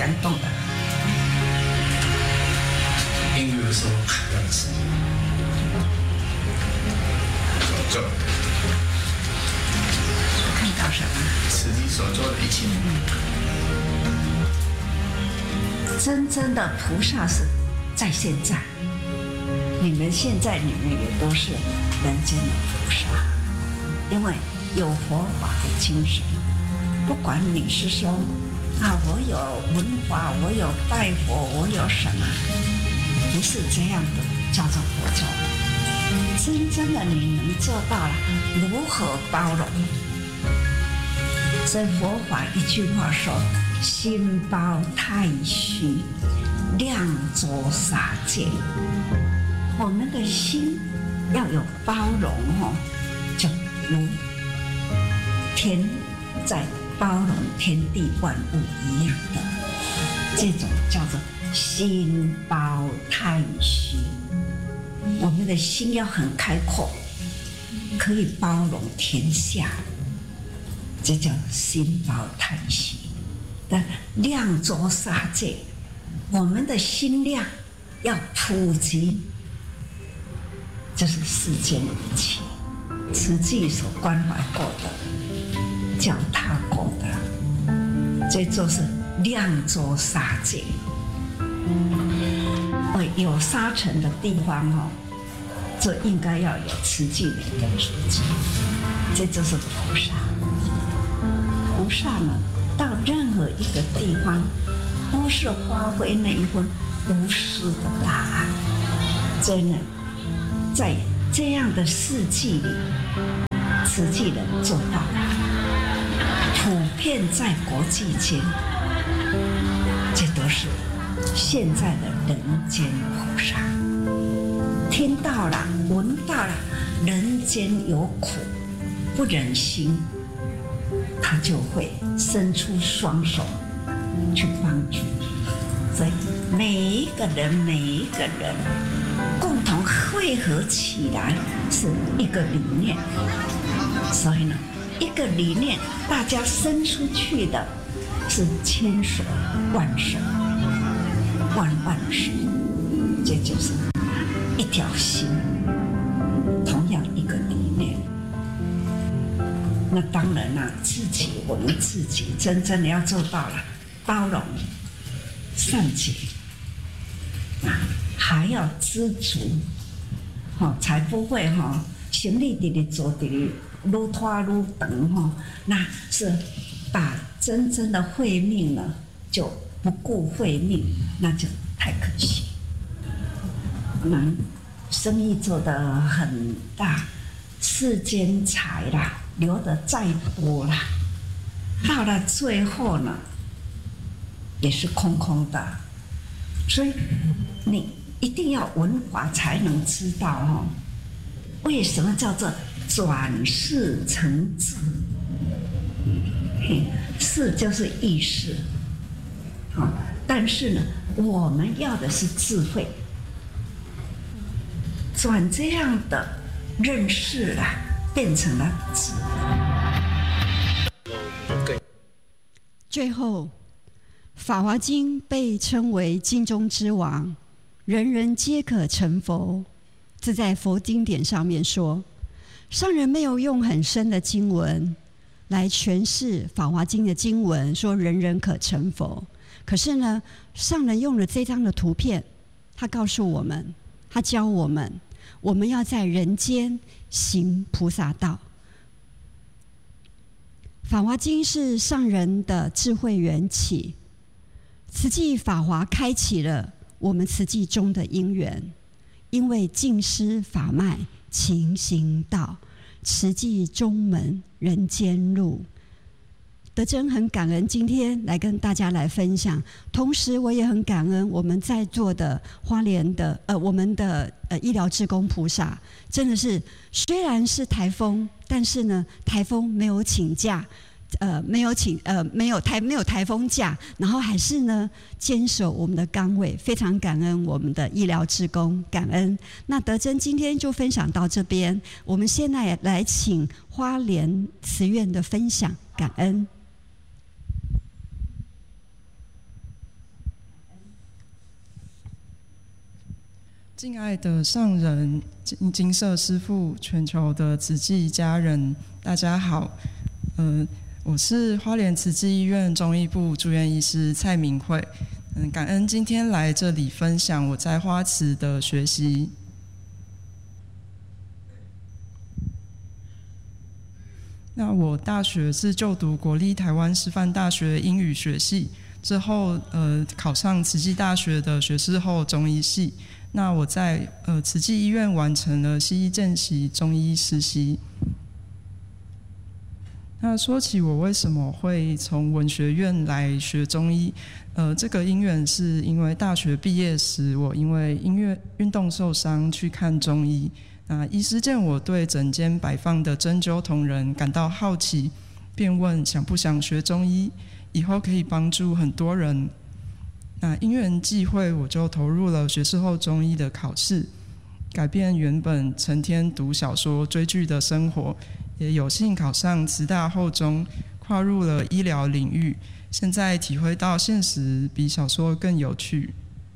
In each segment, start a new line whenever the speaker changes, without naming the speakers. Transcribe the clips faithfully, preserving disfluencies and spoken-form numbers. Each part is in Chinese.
感动的？
音乐的时候看到自己，就
看到什么？
自己所做的一切。
真正的菩萨是在现在，你们现在你们也都是人间的菩萨，因为有佛法的精神。不管你是说啊，我有文化，我有拜佛，我有什么，不是这样的叫做佛教。真正的你能做到了如何包容？这佛法一句话说：心包太虚，量浊洒界。我们的心要有包容哦，就如天在包容天地万物一样的，这种叫做心包太虚。我们的心要很开阔，可以包容天下，这叫心包太虚。但量浊洒界，我们的心量要普及，就是世间一切慈济所关怀过的、脚踏过的，这就是量浊洒界。而有沙尘的地方哦，这应该要有慈济人的足迹，这就是菩萨。菩萨呢，到任何一个地方，都是发挥那一份无私的大爱。真的，在这样的事迹里，慈济人做到了，普遍在国际间，这都是现在的人间菩萨。听到了，闻到了，人间有苦，不忍心，他就会伸出双手去帮助。所以每一个人，每一个人共同汇合起来是一个理念。所以呢，一个理念，大家伸出去的是千手万手，万万手，这就是一条心，同样一个理念。那当然啦、啊，自己我们自己真正的要做到了包容、善解，啊，还要知足，哦，才不会哈、哦，行李直直做直直，愈拖愈长哈，那是把真正的慧命呢就不顾慧命，那就太可惜。那生意做得很大，世间财啦留得再多啦，到了最后呢，也是空空的。所以你一定要闻法才能知道哦，为什么叫做转世成智？世就是意识，好，但是呢，我们要的是智慧，转这样的认识啦，变成了智。
最后，《法华经》被称为经中之王，人人皆可成佛。这在佛经典上面说，上人没有用很深的经文来诠释《法华经》的经文，说人人可成佛。可是呢，上人用了这张的图片，他告诉我们，他教我们，我们要在人间行菩萨道。《法华经》是上人的智慧缘起，慈济法华开启了我们慈济中的因缘，因为净施法脉勤行道，慈济中门人间路。德珍很感恩今天来跟大家来分享，同时我也很感恩我们在座的花莲的呃我们的呃医疗志工菩萨，真的是虽然是台风，但是呢台风没有请假，呃没有请呃没有台没有台风假，然后还是呢坚守我们的岗位，非常感恩我们的医疗志工，感恩。那德珍今天就分享到这边，我们现在来请花莲慈院的分享，感恩。
敬爱的上人、金金色师父、全球的慈济家人，大家好。呃，我是花莲慈济医院中医部住院医师蔡明慧。嗯，感恩今天来这里分享我在花慈的学习。那我大学是就读国立台湾师范大学英语学系，之后呃考上慈济大学的学士后中医系。那我在呃慈济医院完成了西医见习中医实习。那说起我为什么会从文学院来学中医，呃，这个因缘是因为大学毕业时，我因为音乐运动受伤去看中医。那医师见我对诊间摆放的针灸同仁感到好奇，便问想不想学中医，以后可以帮助很多人。那因缘际会，我就投入了学士后中医的考试，改变原本成天读小说追剧的生活，也有幸考上慈大后中，跨入了医疗领域。现在体会到现实比小说更有趣。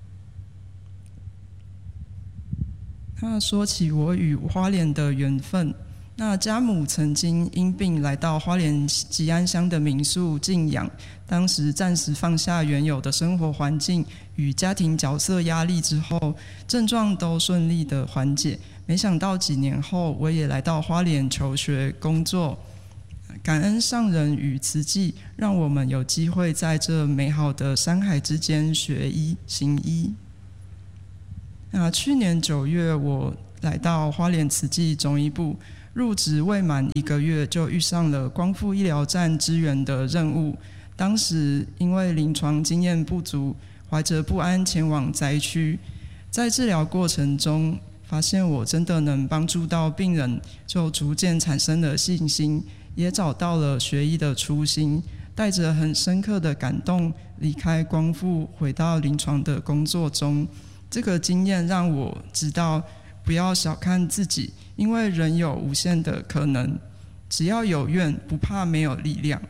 那说起我与花莲的缘分，那家母曾经因病来到花莲吉安乡的民宿静养，当时暂时放下原有的生活环境与家庭角色压力之后，症状都顺利的缓解。没想到几年后，我也来到花莲求学工作。感恩上人与慈济，让我们有机会在这美好的山海之间学医行医。那去年九月，我来到花莲慈济中医部，入职未满一个月，就遇上了光复医疗站支援的任务。当时因为临床经验不足，怀着不安前往灾区，在治疗过程中，发现我真的能帮助到病人，就逐渐产生了信心，也找到了学医的初心，带着很深刻的感动离开光复，回到临床的工作中。这个经验让我知道不要小看自己，因为人有无限的可能，只要有愿，不怕没有力量。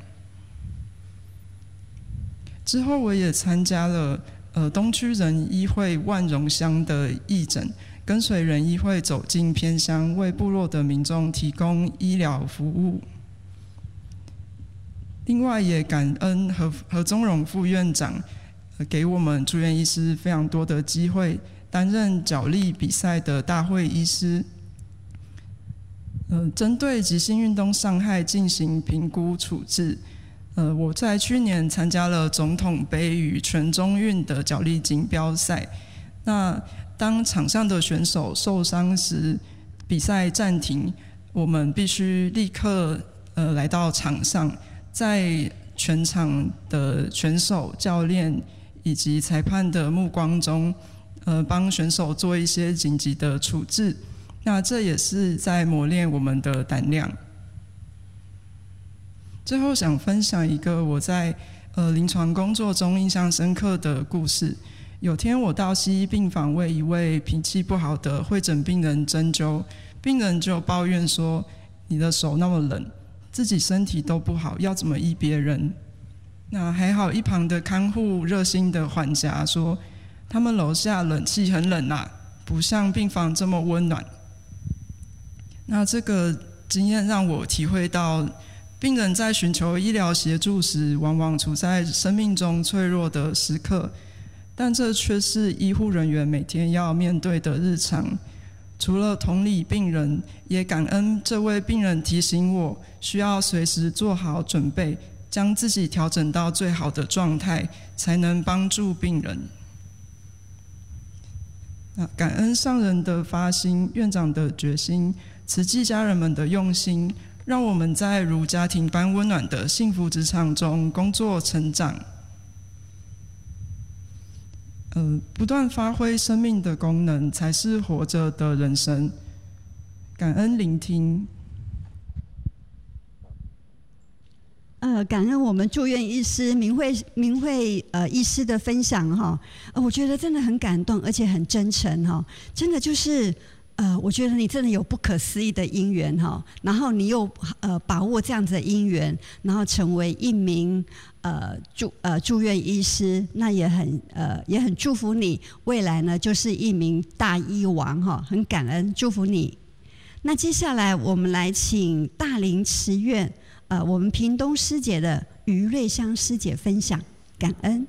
之后我也参加了呃东区仁医会万荣乡的义诊，跟随仁医会走进偏乡，为部落的民众提供医疗服务。另外也感恩何何宗荣副院长给我们住院医师非常多的机会，担任角力比赛的大会医师，呃，针对急性运动伤害进行评估处置。呃，我在去年参加了总统杯与全中运的角力锦标赛。那当场上的选手受伤时，比赛暂停，我们必须立刻呃来到场上，在全场的选手、教练以及裁判的目光中，呃，帮选手做一些紧急的处置。那这也是在磨练我们的胆量。最后想分享一个我在呃临床工作中印象深刻的故事。有天我到西医病房为一位脾气不好的会诊病人针灸，病人就抱怨说：“你的手那么冷，自己身体都不好，要怎么医别人？”那还好，一旁的看护热心的缓颊说：“他们楼下冷气很冷啊，不像病房这么温暖。”那这个经验让我体会到，病人在寻求医疗协助时，往往处在生命中脆弱的时刻，但这却是医护人员每天要面对的日常。除了同理病人，也感恩这位病人提醒我，需要随时做好准备，将自己调整到最好的状态，才能帮助病人。那感恩上人的发心，院长的决心，慈济家人们的用心，让我们在如家庭般温暖的幸福职场中工作成长。呃，不断发挥生命的功能，才是活着的人生。感恩聆听。
呃，感恩我们住院医师明慧明慧呃医师的分享哈，呃，我觉得真的很感动，而且很真诚哈，真的就是呃，我觉得你真的有不可思议的因缘哈，然后你又呃把握这样子的因缘，然后成为一名呃住呃住院医师，那也很呃也很祝福你未来呢就是一名大医王哈，很感恩祝福你。那接下来我们来请大林慈院呃我们屏东师姐的于瑞香师姐分享，感恩。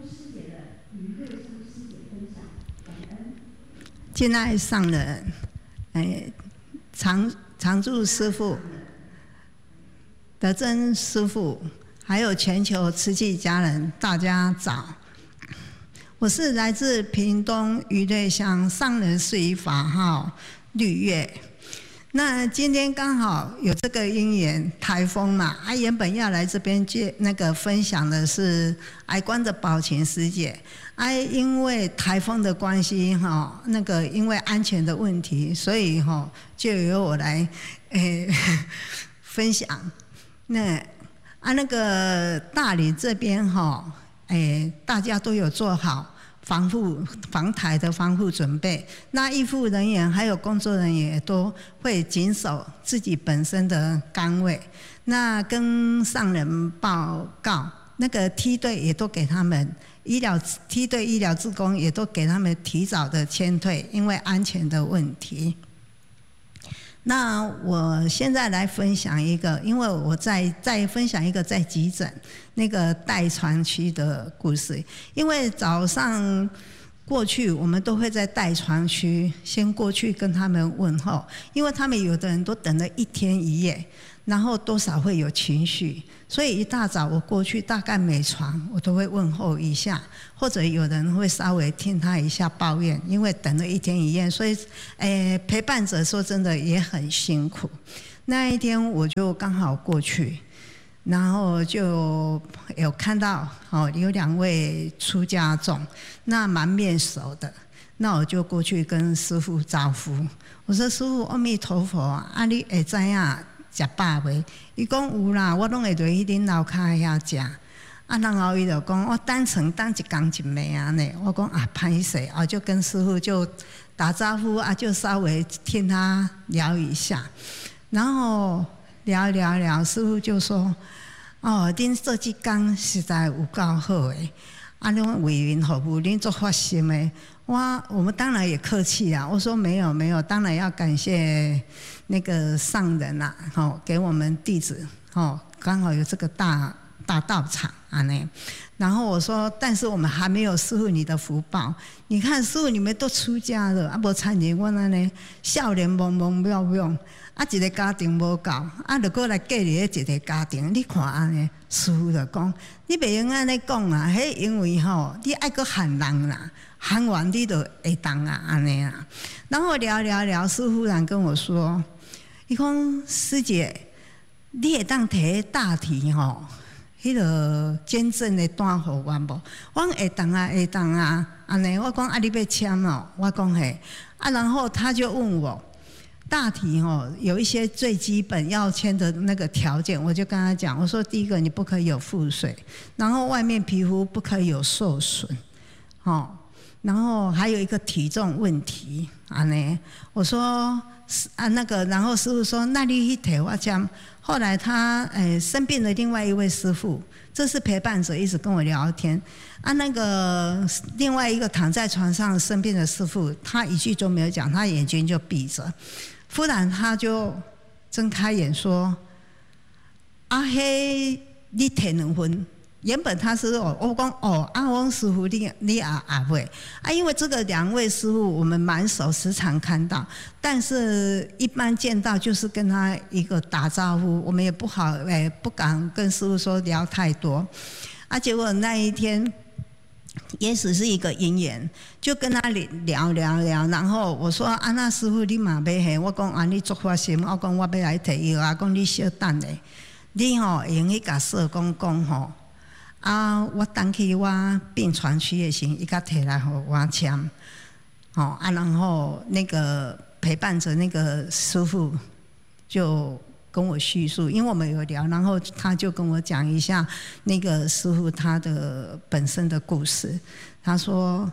敬爱上人，哎，常常住师父、德珍师父，还有全球慈济家人，大家早。我是来自屏东于瑞乡上人随法号绿月。那今天刚好有这个因缘，台风嘛，啊，原本要来这边介那个分享的是哀观的宝琴师姐，啊，因为台风的关系哈，那个因为安全的问题，所以哈就由我来诶分享。那啊那个大理这边哈，诶大家都有做好防护防台的防护准备，那医护人员还有工作人员也都会谨守自己本身的岗位。那跟上人报告，那个梯队也都给他们医疗梯队医疗志工也都给他们提早的签退，因为安全的问题。那我现在来分享一个，因为我在再分享一个在急诊那个待传区的故事。因为早上过去，我们都会在待传区先过去跟他们问候，因为他们有的人都等了一天一夜，然后多少会有情绪，所以一大早我过去，大概每床我都会问候一下，或者有人会稍微听他一下抱怨，因为等了一天一夜，所以，诶，陪伴者说真的也很辛苦。那一天我就刚好过去，然后就有看到哦，有两位出家众，那蛮面熟的，那我就过去跟师父招呼，我说师父阿弥陀佛，啊你会知影食饱未？伊讲有啦，我拢会落去恁楼骹遐食。啊，然后伊就讲我单程单一工一暝安尼。我讲啊，歹势，啊就跟师父就打招呼啊，就稍微听他聊一下，然后聊聊聊，师父就说：哦，恁做即工实在有够好诶，啊，恁为民服务，恁做发心诶。我我们当然也客气啊，我说没有没有，当然要感谢那个上人啦、啊，吼，给我们弟子，吼，刚好有这个大大道场啊呢。然后我说，但是我们还没有师父你的福报。你看师父你们都出家了，啊，无参见我安尼，少年懵懵渺渺，啊，一个家庭无够，啊，就过来隔离一个家庭，你看安尼，师父就讲，你袂用安尼讲啊，迄因为吼，你爱搁喊人啦。喊完你就会当啊，安尼啊，然后聊聊聊，师忽然跟我说：“伊讲师姐，你会当摕大题吼，迄个捐赠的单互我无？”我讲会当啊，会当啊，安尼。我讲啊，你要签哦？我讲嘿。啊，然后他就问我大题吼，有一些最基本要签的那个条件，我就跟他讲，我说第一个你不可以有腹水，然后外面皮肤不可以有受损，吼。然后还有一个体重问题啊呢，我说啊那个，然后师父说那你去摕我签。后来他诶生病的另外一位师父，这是陪伴者一直跟我聊天啊。那个另外一个躺在床上生病的师父，他一句都没有讲，他眼睛就闭着。忽然他就睁开眼说：“啊嘿，你摕两份。”原本他是哦，我讲哦，阿翁师傅你你也也会啊，因为这个两位师傅我们蛮熟，时常看到，但是一般见到就是跟他一个打招呼，我们也不好诶，不敢跟师傅说聊太多啊。结果那一天也许是一个因缘，就跟他聊聊聊，然后我说啊，那师傅你嘛要嘿，我讲啊你做发心，我讲我要来摕药啊，讲你小等咧，你吼会用去甲社工讲吼。啊！我等去我病床区的时，伊甲摕来互我签，哦啊，然后那个陪伴着那个师父就跟我叙述，因为我们有聊，然后他就跟我讲一下那个师父他的本身的故事。他说：“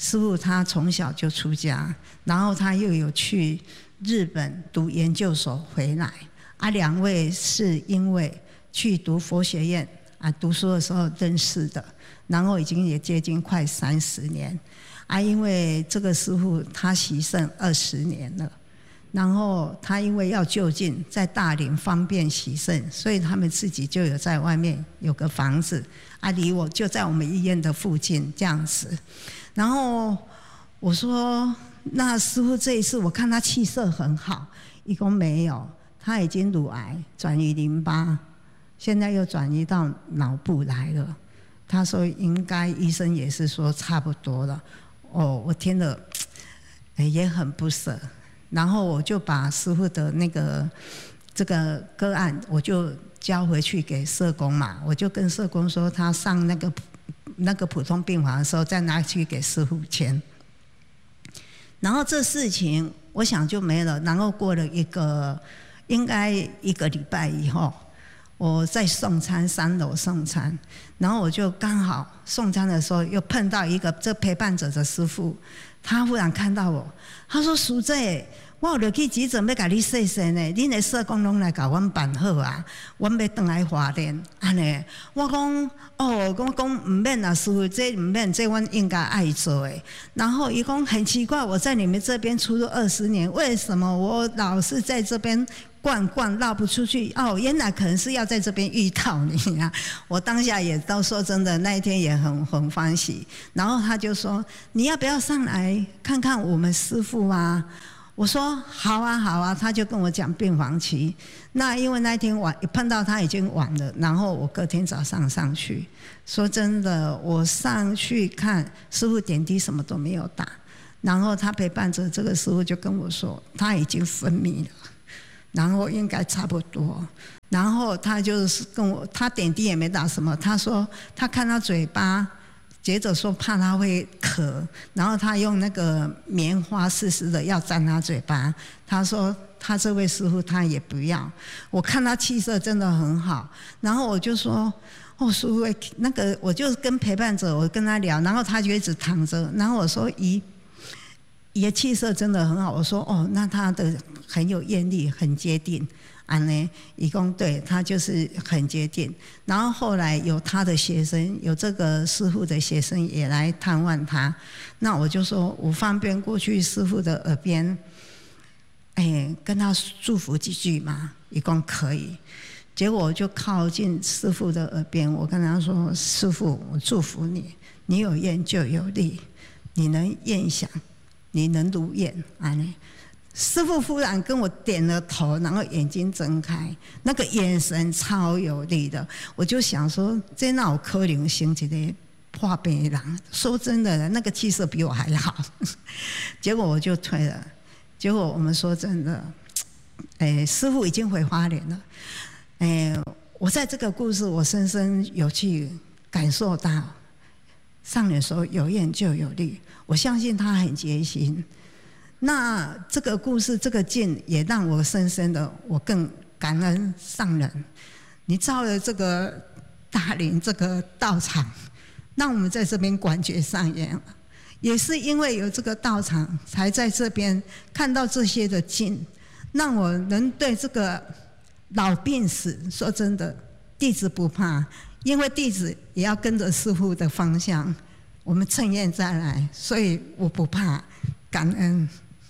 师父他从小就出家，然后他又有去日本读研究所回来，啊，两位是因为去读佛学院啊读书的时候认识的，然后已经也接近快三十年，啊，因为这个师父他习圣二十年了。然后他因为要就近在大林方便洗肾，所以他们自己就有在外面有个房子，啊，离我就在我们医院的附近这样子。然后我说：“那师父这一次我看他气色很好。”一共没有，他已经乳癌转移淋巴，现在又转移到脑部来了。他说应该医生也是说差不多了。哦，我听了也很不舍。然后我就把师父的那个这个个案，我就交回去给社工嘛。我就跟社工说，他上那个那个普通病房的时候，再拿去给师父签。然后这事情我想就没了。然后过了一个应该一个礼拜以后，我在送餐，三楼送餐，然后我就刚好送餐的时候又碰到一个这陪伴者的师父。他忽然看到我，他说：“师姐，我有落去急诊要甲你说声呢，恁的社工拢来甲阮办好啊，阮要转来花莲。”安尼，我讲哦，我讲唔免啦，师父，这唔免，这阮应该爱做的。然后伊讲很奇怪，我在你们这边出入二十年，为什么我老是在这边逛逛绕不出去？哦，原来可能是要在这边遇到你啊！我当下也都说真的，那一天也很很欢喜。然后他就说：“你要不要上来看看我们师父啊？”我说：“好啊，好啊。”他就跟我讲病房期。那因为那天晚碰到他已经晚了，然后我隔天早上上去。说真的，我上去看师父点滴什么都没有打，然后他陪伴着这个师父就跟我说，他已经昏迷了。然后应该差不多，然后他就是跟我，他点滴也没打什么，他说他看他嘴巴，接着说怕他会咳，然后他用那个棉花湿湿的要沾他嘴巴，他说他这位师父他也不要，我看他气色真的很好，然后我就说哦，师父那个，我就跟陪伴者我跟他聊，然后他就一直躺着，然后我说姨。也气色真的很好，我说哦，那他的很有艳丽，很坚定，安呢，一共对他就是很坚定。然后后来有他的学生，有这个师父的学生也来探望他，那我就说我方便过去师父的耳边，哎，跟他祝福几句嘛，一共可以。结果我就靠近师父的耳边，我跟他说：“师父，我祝福你，你有愿就有力，你能愿想。”你能如愿，安尼，师父忽然跟我点了头，然后眼睛睁开，那个眼神超有力的。我就想说，这哪有可能生一个破病的人？说真的，那个气色比我还好。结果我就退了。结果我们说真的，哎，师父已经回花莲了。哎，我在这个故事，我深深有去感受到，上人说有愿就有力。我相信他很决心。那这个故事，这个境也让我深深的，我更感恩上人。你造了这个大林这个道场，让我们在这边感觉上演了。也是因为有这个道场，才在这边看到这些的境，让我能对这个老病死，说真的，弟子不怕，因为弟子也要跟着师父的方向。我们趁愿再来，所以我不怕，感恩。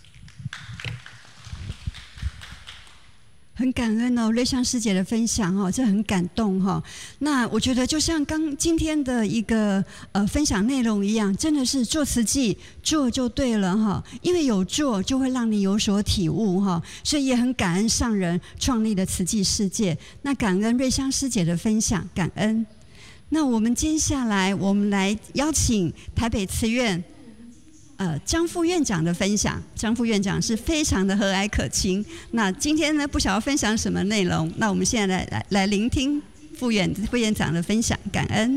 很感恩哦，瑞香师姐的分享哦，这很感动哈、哦。那我觉得就像刚今天的一个呃分享内容一样，真的是做慈济做就对了哈、哦，因为有做就会让你有所体悟哈、哦，所以也很感恩上人创立的慈济世界。那感恩瑞香师姐的分享，感恩。那我们接下来我们来邀请台北慈院。呃，张副院长的分享，张副院长是非常的和蔼可亲。那今天呢，不晓得分享什么内容，那我们现在来来来聆听副院副院长的分享，感恩。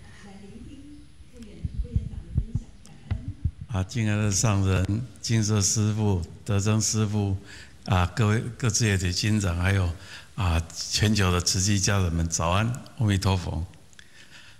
啊，敬爱的上人、金色师父、德增师父啊，各位各自业的金长，还有啊全球的慈济家人们，早安，阿弥陀佛。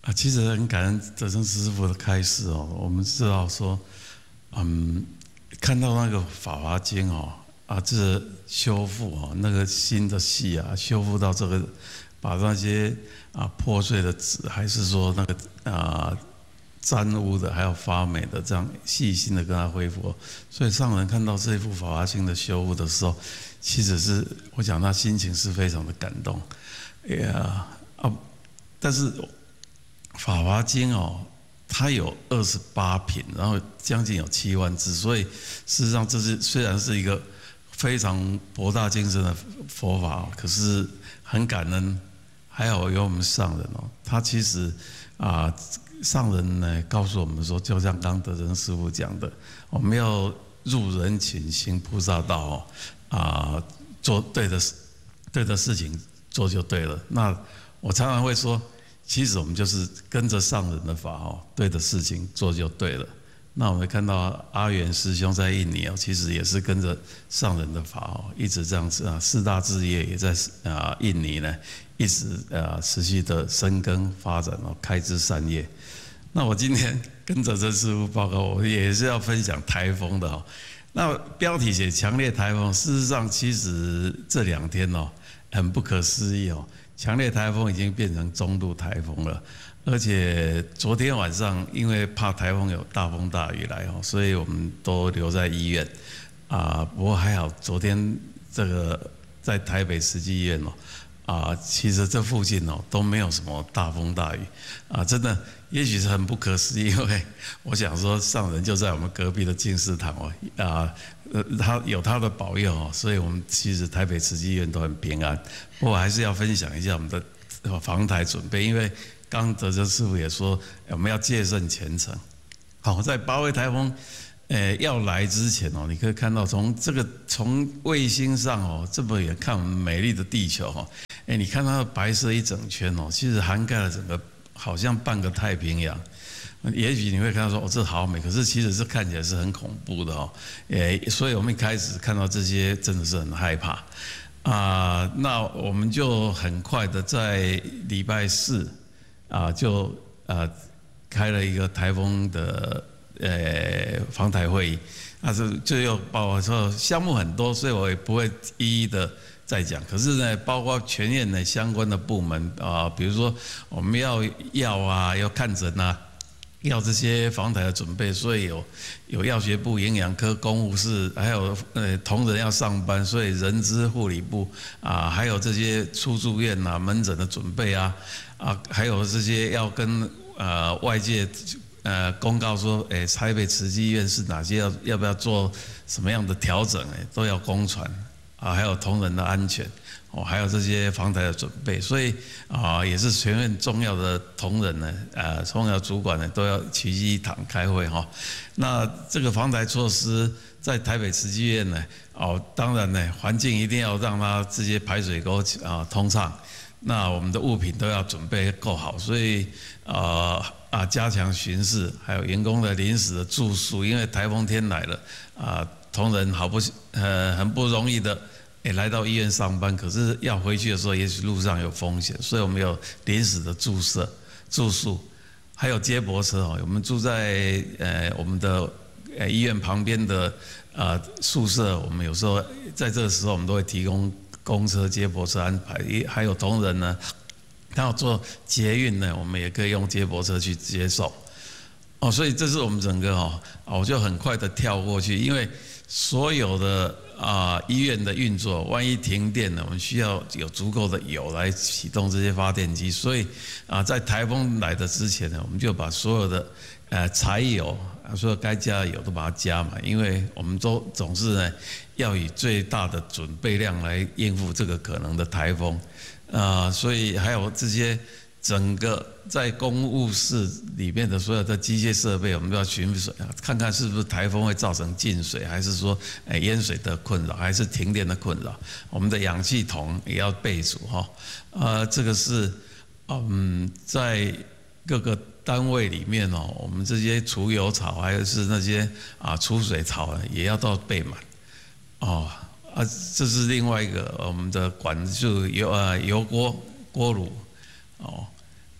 啊，其实很感恩德生师父的开示哦。我们知道说，嗯，看到那个《法华经》哦，啊，这修复哦，那个新的戏啊，修复到这个，把那些啊破碎的纸，还是说那个啊沾污的，还有发霉的，这样细心的跟他恢复。所以上人看到这幅《法华经》的修复的时候，其实是我讲他心情是非常的感动。哎呀啊，但是。《法华经》哦，它有二十八品，然后将近有七万字，所以事实上这是虽然是一个非常博大精深的佛法，可是很感恩，还好有我们上人哦，他其实啊，上人呢告诉我们说，就像刚德仁师父讲的，我们要入人群行菩萨道哦，啊，做对的对的事情做就对了。那我常常会说。其实我们就是跟着上人的法哦，对的事情做就对了。那我们看到阿元师兄在印尼哦，其实也是跟着上人的法哦，一直这样子啊。四大志业也在啊印尼呢，一直啊持续的深耕发展哦，开枝散叶。那我今天跟着这师父报告，我也是要分享台风的哦。那标题写强烈台风，事实上其实这两天哦，很不可思议哦。强烈台风已经变成中度台风了，而且昨天晚上因为怕台风有大风大雨来哦，所以我们都留在医院啊。不过还好，昨天这个在台北慈济医院哦，啊，其实这附近哦都没有什么大风大雨啊，真的，也许是很不可思议，因为我想说上人就在我们隔壁的净思堂哦，啊。呃，他有他的保佑哦，所以我们其实台北慈济医院都很平安。不过还是要分享一下我们的防台准备，因为刚德哲师父也说我们要戒慎虔诚。好，在八位台风呃要来之前哦，你可以看到从这个从卫星上哦这么远看我们美丽的地球哦，哎，你看它的白色一整圈哦，其实涵盖了整个好像半个太平洋。也许你会看到说哦，这好美，可是其实是看起来是很恐怖的哦。诶，所以我们一开始看到这些真的是很害怕啊、呃。那我们就很快的在礼拜四啊，就呃开了一个台风的呃防台会议，啊，这就又包括说项目很多，所以我也不会一一的再讲。可是呢，包括全院的相关的部门啊，比如说我们要药啊，要看诊啊。要这些防台的准备，所以有有药学部、营养科、公务室，还有呃同仁要上班，所以人资护理部啊，还有这些出住院啊、门诊的准备啊，啊，还有这些要跟呃外界呃公告说，哎，台北慈济医院是哪些要要不要做什么样的调整，哎，都要公传啊，还有同仁的安全。哦，还有这些防台的准备，所以啊，也是全院重要的同仁呢，呃，重要主管呢都要齐聚一堂开会哈。那这个防台措施在台北慈济院呢，哦，当然呢，环境一定要让它这些排水沟啊通畅，那我们的物品都要准备够好，所以啊啊加强巡视，还有员工的临时的住宿，因为台风天来了啊，同仁好不呃很不容易的。也来到医院上班，可是要回去的时候，也许路上有风险，所以我们有临时的住舍、住宿，还有接驳车哦。我们住在呃我们的呃医院旁边的呃宿舍，我们有时候在这个时候，我们都会提供公车、接驳车安排。还有同仁呢，他要做捷运呢，我们也可以用接驳车去接送。哦，所以这是我们整个哦，我就很快的跳过去，因为所有的。啊，医院的运作，万一停电了，我们需要有足够的油来启动这些发电机。所以啊，在台风来的之前呢，我们就把所有的呃柴油，所有该加的油都把它加满，因为我们都总是呢要以最大的准备量来应付这个可能的台风啊，所以还有这些。整个在公务室里面的所有的机械设备，我们都要巡水啊，看看是不是台风会造成进水，还是说诶淹水的困扰，还是停电的困扰。我们的氧气筒也要备足哈。呃，这个是嗯，在各个单位里面哦，我们这些除油槽，还有是那些啊储水槽也要到备满哦啊，这是另外一个我们的管就油呃油锅锅炉哦。啊，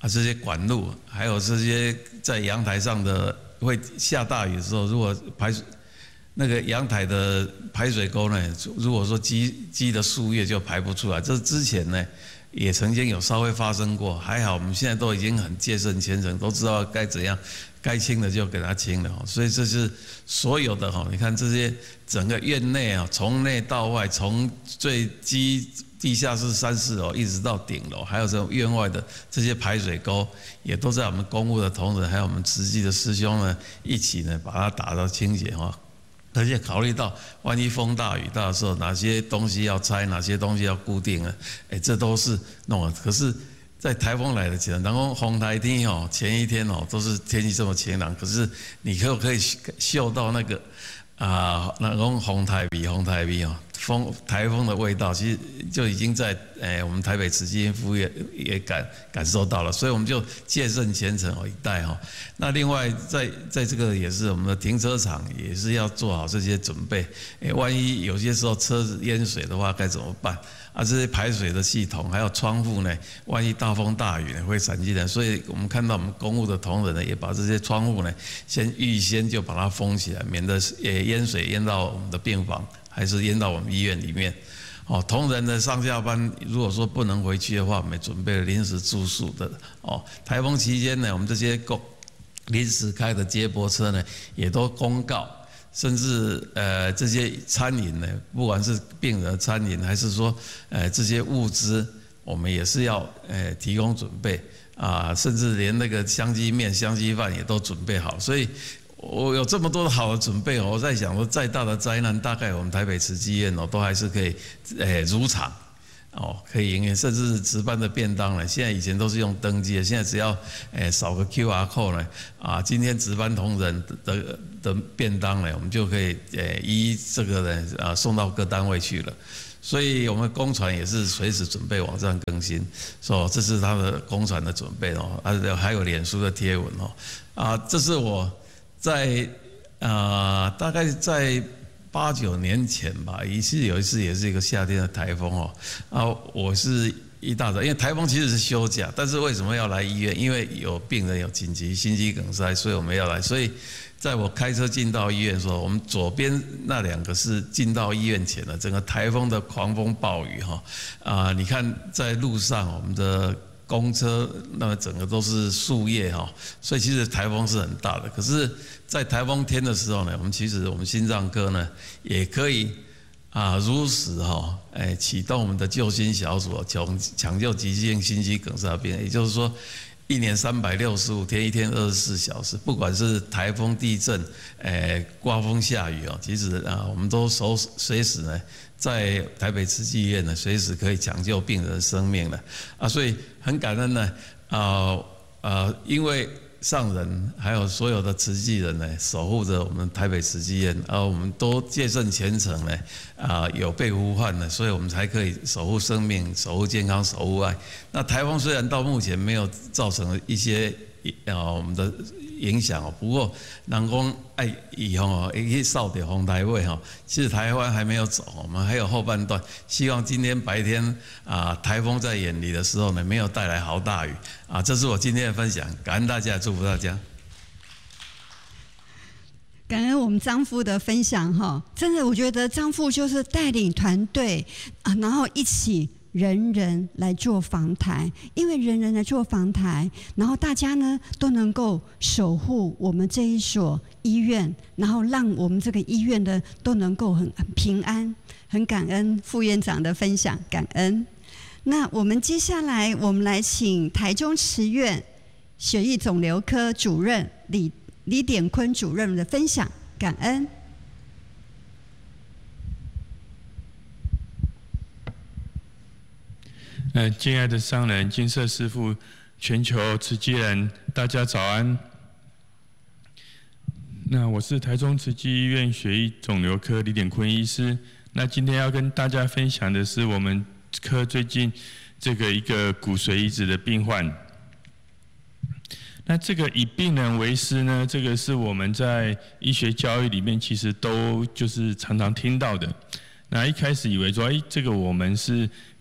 啊这些管路，还有这些在阳台上的会下大雨的时候，如果排水那个阳台的排水沟呢，如果说积积的树叶就排不出来，这之前呢也曾经有稍微发生过，还好我们现在都已经很戒慎虔诚，都知道该怎样，该清的就给它清了，所以这是所有的哈，你看这些整个院内啊，从内到外，从最基地下室三四楼一直到顶楼，还有这种院外的这些排水沟，也都在我们公务的同仁还有我们慈济的师兄呢一起呢把它打到清洁哈。而且考虑到万一风大雨大的时候，哪些东西要拆，哪些东西要固定啊？哎，这都是弄了。可是，在台风来的前，然后红台天哦，前一天哦都是天气这么晴朗，可是你可不可以嗅到那个啊，那种红台味、红台味哦，风台风的味道，其实就已经在诶我们台北慈济院服务业也感感受到了，所以我们就戒慎虔诚哦以待哈。那另外在在这个也是我们的停车场也是要做好这些准备，诶，万一有些时候车子淹水的话该怎么办？啊，这些排水的系统还有窗户呢，万一大风大雨呢会闪进来，所以我们看到我们公务的同仁呢，也把这些窗户呢先预先就把它封起来，免得也淹水淹到我们的病房，还是淹到我们医院里面。哦，同仁的上下班如果说不能回去的话，我们准备了临时住宿的。哦，台风期间呢，我们这些公临时开的接驳车呢，也都公告。甚至呃这些餐饮呢，不管是病人餐饮还是说呃这些物资，我们也是要呃提供准备啊，甚至连那个香鸡面、香鸡饭也都准备好。所以我有这么多的好的准备，我在想说，再大的灾难，大概我们台北慈济院哦都还是可以呃如常。哦，可以营业，甚至是值班的便当呢。现在以前都是用登记的，现在只要诶扫个 Q R code 呢，啊，今天值班同仁的的的便当呢，我们就可以诶依这个呢啊送到各单位去了。所以我们公传也是随时准备网站更新，说这是他的公传的准备哦，啊还有脸书的贴文哦，啊，这是我在啊大概在。八九年前吧，一次有一次也是一个夏天的台风哦，啊，我是一大早，因为台风其实是休假，但是为什么要来医院？因为有病人有紧急心肌梗塞，所以我们要来。所以在我开车进到医院的时候，我们左边那两个是进到医院前的整个台风的狂风暴雨哈，啊，你看在路上我们的公车那么整个都是树叶哈，所以其实台风是很大的。可是，在台风天的时候呢，我们其实我们心脏科呢也可以啊如实哈，哎启动我们的救心小组，抢抢救急性心肌梗塞病人。也就是说，一年三百六十五天，一天二十四小时，不管是台风、地震，哎刮风下雨哦，其实啊我们都随随时呢。在台北慈济医院呢，随时可以抢救病人的生命了啊！所以很感恩呢，啊啊，因为上人还有所有的慈济人呢，守护着我们台北慈济院，啊，我们都戒慎虔诚呢，啊，有被呼唤呢，所以我们才可以守护生命、守护健康、守护爱。那台风虽然到目前没有造成一些啊我们的影响哦，不过人讲哎以后哦，一扫掉风台尾哈，其实台湾还没有走，我们还有后半段。希望今天白天啊，台风在眼里的时候呢，没有带来豪大雨啊。这是我今天的分享，感恩大家，祝福大家。
感恩我们张副的分享哈，真的我觉得张副就是带领团队啊，然后一起。人人来做访台，因为人人来做访台，然后大家呢都能够守护我们这一所医院，然后让我们这个医院的都能够很很平安，很感恩副院长的分享，感恩。那我们接下来，我们来请台中慈院血液肿瘤科主任李李典坤主任的分享，感恩。
呃，敬爱的上人、金色师父、全球慈济人，大家早安。那我是台中慈济医院血液肿瘤科李典坤医师。那今天要跟大家分享的是我们科最近这个一个骨髓移植的病患。那这个以病人为师呢，这个是我们在医学教育里面其实都就是常常听到的。那一开始以为说，哎，这个我们是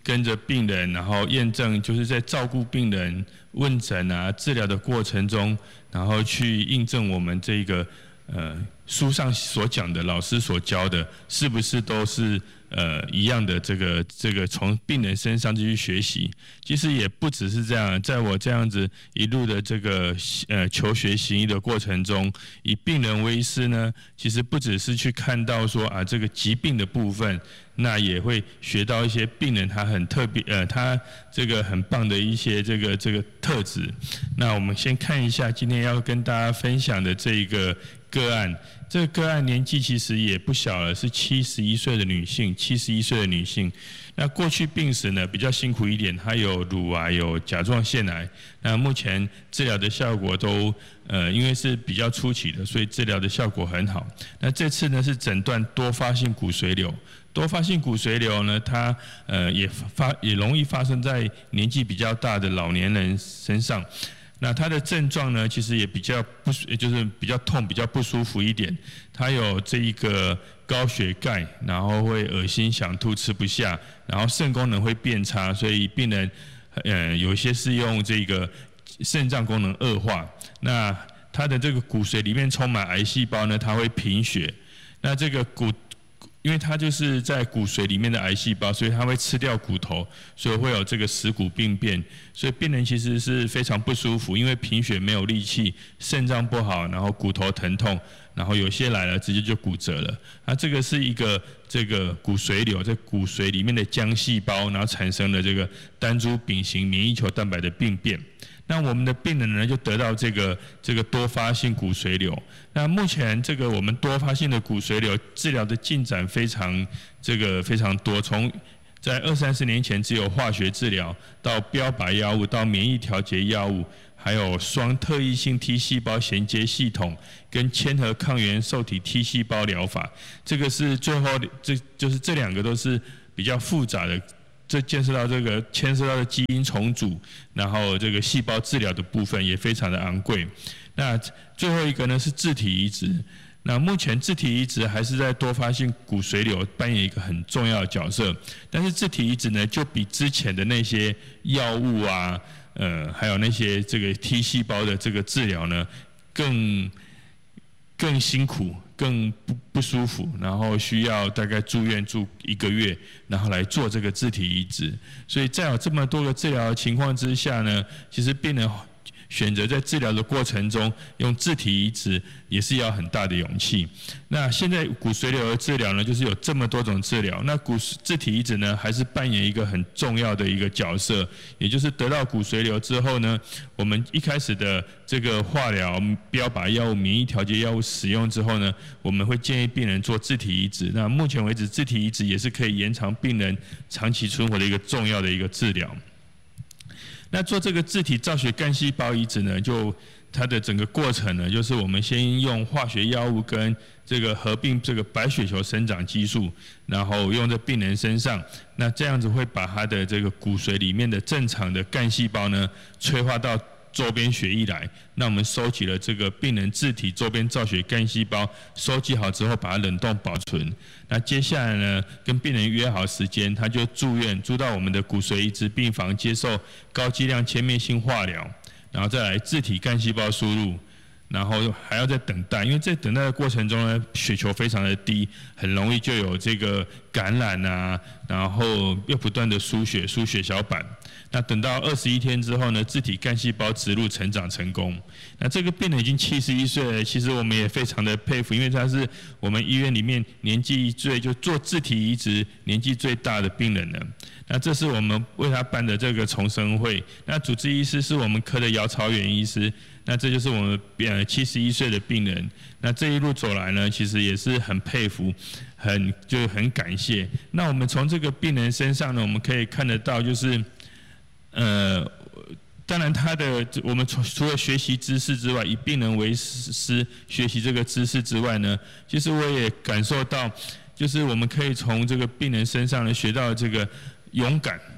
跟着病人，然后验证，就是在照顾病人、问诊啊、治疗的过程中，然后去印证我们这个呃书上所讲的、老师所教的，是不是都是呃一样的？这个这个从病人身上去学习，其实也不只是这样。在我这样子一路的这个呃求学行医的过程中，以病人为师呢，其实不只是去看到说啊这个疾病的部分。那也会学到一些病人他很特别，呃，他这个很棒的一些这个这个特质。那我们先看一下今天要跟大家分享的这个个案。这个个案年纪其实也不小了，是七十一岁的女性，七十一岁的女性。那过去病史呢比较辛苦一点，她有乳癌，有甲状腺癌。那目前治疗的效果都呃，因为是比较初期的，所以治疗的效果很好。那这次呢是诊断多发性骨髓瘤。多发性骨髓瘤呢，它呃也发也容易发生在年纪比较大的老年人身上。那它的症状呢，其实也比较不，就是比较痛、比较不舒服一点。它有这一个高血钙，然后会恶心、想吐、吃不下，然后肾功能会变差，所以病人呃有些是用这个肾脏功能恶化。那它的这个骨髓里面充满癌细胞呢，它会贫血。那这个骨因为它就是在骨髓里面的癌细胞，所以它会吃掉骨头，所以会有这个食骨病变。所以病人其实是非常不舒服，因为贫血没有力气，肾脏不好，然后骨头疼痛，然后有些来了直接就骨折了。那这个是一个这个骨髓瘤，在骨髓里面的浆细胞，然后产生了这个单株丙型免疫球蛋白的病变。那我们的病人呢，就得到这个这个多发性骨髓瘤。那目前这个我们多发性的骨髓瘤治疗的进展非常这个非常多，从在二三十年前只有化学治疗，到标靶药物，到免疫调节药物，还有双特异性 T 细胞衔接系统跟铅核抗原受体 T 细胞疗法。这个是最后这就是这两个都是比较复杂的。这牵涉到这个牵涉到的基因重组，然后这个细胞治疗的部分也非常的昂贵。那最后一个呢是自体移植。那目前自体移植还是在多发性骨髓瘤扮演一个很重要的角色，但是自体移植呢就比之前的那些药物啊，呃，还有那些这个 T 细胞的这个治疗呢更更辛苦。更不不舒服，然后需要大概住院住一个月，然后来做这个自体移植。所以在有这么多个治疗的情况之下呢，其实病人选择在治疗的过程中用自体移植也是要很大的勇气。那现在骨髓瘤的治疗呢，就是有这么多种治疗，那骨自体移植呢，还是扮演一个很重要的一个角色，也就是得到骨髓瘤之后呢，我们一开始的这个化疗、标靶药物、免疫调节药物使用之后呢，我们会建议病人做自体移植。那目前为止，自体移植也是可以延长病人长期存活的一个重要的一个治疗。那做这个自体造血干细胞移植呢，就它的整个过程呢，就是我们先用化学药物跟这个合并这个白血球生长激素，然后用在病人身上，那这样子会把它的这个骨髓里面的正常的干细胞呢，催化到周边血液来。那我们收集了这个病人自体周边造血干细胞，收集好之后把它冷冻保存。那接下来呢，跟病人约好时间，他就住院，住到我们的骨髓移植病房接受高剂量切面性化疗，然后再来自体干细胞输入。然后还要再等待，因为在等待的过程中呢，血球非常的低，很容易就有这个感染啊，然后又不断的输血、输血小板。那等到二十一天之后呢，自体干细胞植入成长成功。那这个病人已经七十一岁了，其实我们也非常的佩服，因为他是我们医院里面年纪最就做自体移植年纪最大的病人了。那这是我们为他办的这个重生会。那主治医师是我们科的姚朝元医师。那这就是我们呃七十一岁的病人。那这一路走来呢，其实也是很佩服，很就很感谢。那我们从这个病人身上呢，我们可以看得到，就是呃，当然他的我们除除了学习知识之外，以病人为师学习这个知识之外呢，其实我也感受到，就是我们可以从这个病人身上呢学到这个勇敢。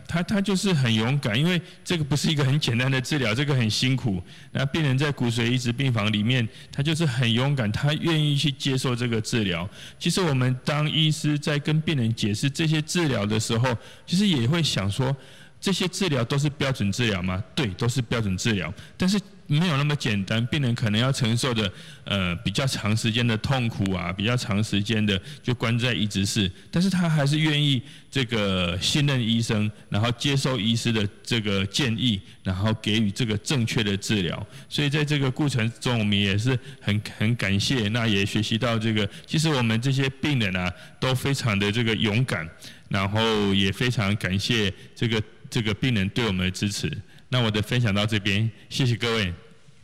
他他就是很勇敢，因为这个不是一个很简单的治疗，这个很辛苦。那病人在骨髓移植病房里面，他就是很勇敢，他愿意去接受这个治疗。其实我们当医师在跟病人解释这些治疗的时候，其实也会想说，这些治疗都是标准治疗吗？对，都是标准治疗，但是没有那么简单，病人可能要承受的呃比较长时间的痛苦啊，比较长时间的就关在移植室，但是他还是愿意这个信任医生，然后接受医师的这个建议，然后给予这个正确的治疗。所以在这个过程中，我们也是很很感谢，那也学习到这个，其实我们这些病人啊都非常的这个勇敢，然后也非常感谢这个这个病人对我们的支持。那我的分享到这边，谢谢各位。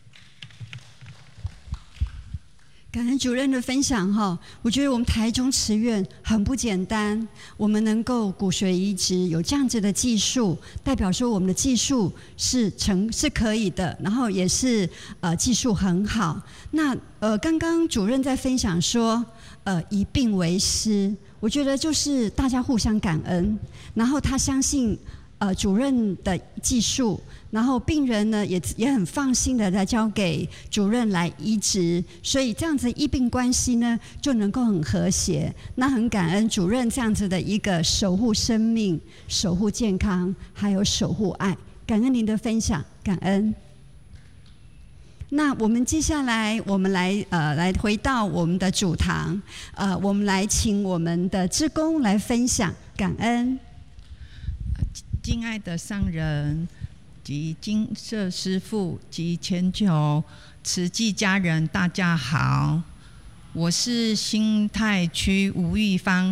感恩主任的分享哈，我觉得我们台中慈院很不简单，我们能够骨髓移植有这样子的技术，代表说我们的技术是成是可以的，然后也是呃技术很好。那呃刚刚主任在分享说，呃以病为师，我觉得就是大家互相感恩，然后他相信呃主任的技术。然后病人呢也也很放心的来交给主任来移植，所以这样子医病关系呢就能够很和谐。那很感恩主任这样子的一个守护生命、守护健康，还有守护爱。感恩您的分享，感恩。那我们接下来，我们来呃来回到我们的主堂，呃，我们来请我们的志工来分享，感恩。
敬爱的上人及金色师父及全球慈济家人，大家好，我是新泰区吴玉芳。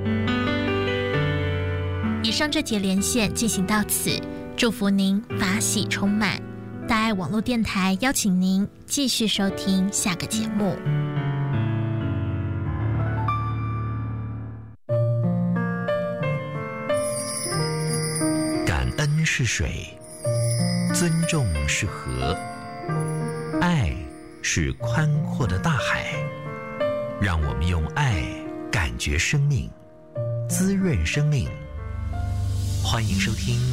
以上这节连线进行到此，祝福您法喜充满。大爱网络电台邀请您继续收听下个节目。
感恩是水，尊重是河，爱是宽阔的大海。让我们用爱感觉生命，滋润生命。欢迎收听